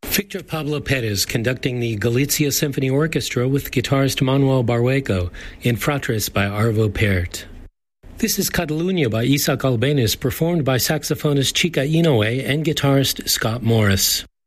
Victor Pablo Perez conducting the Galicia Symphony Orchestra with guitarist Manuel Barrueco in Fratres by Arvo Pärt. This is Catalunya by Isaac Albéniz, performed by saxophonist Chica Inoue and guitarist Scott Morris.